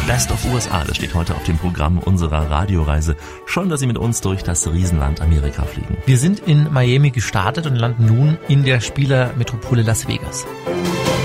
Best of USA, das steht heute auf dem Programm unserer Radioreise. Schön, dass Sie mit uns durch das Riesenland Amerika fliegen. Wir sind in Miami gestartet und landen nun in der Spielermetropole Las Vegas.